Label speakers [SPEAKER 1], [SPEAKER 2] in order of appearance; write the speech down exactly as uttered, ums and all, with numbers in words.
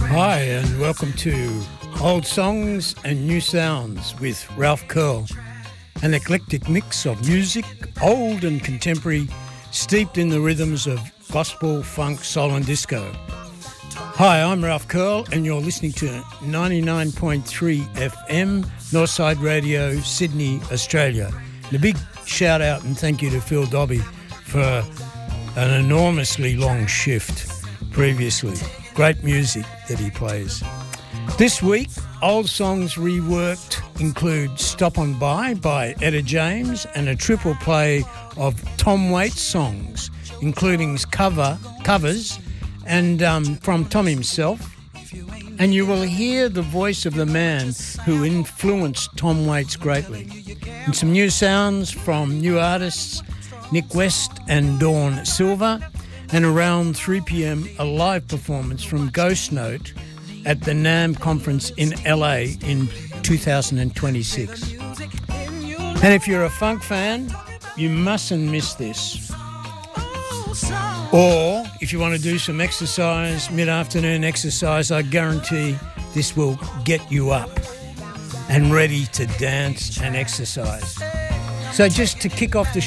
[SPEAKER 1] Hi and welcome to Old Songs and New Sounds with Ralph Curl, an eclectic mix of music, old and contemporary, steeped in the rhythms of gospel, funk, soul and disco. Hi, I'm Ralph Curl and you're listening to ninety-nine point three F M, Northside Radio, Sydney, Australia. And a big shout out and thank you to Phil Dobby for an enormously long shift previously. Great music that he plays. This week, Old Songs Reworked include Stop On By by Etta James and a triple play of Tom Waits songs, including cover covers and um, from Tom himself. And you will hear the voice of the man who influenced Tom Waits greatly. And some new sounds from new artists, Nick West and Dawn Silver. And around three p.m, a live performance from Ghost Note at the NAMM conference in L A in two thousand twenty-six. And if you're a funk fan, you mustn't miss this. Or if you want to do some exercise, mid-afternoon exercise, I guarantee this will get you up and ready to dance and exercise. So just to kick off the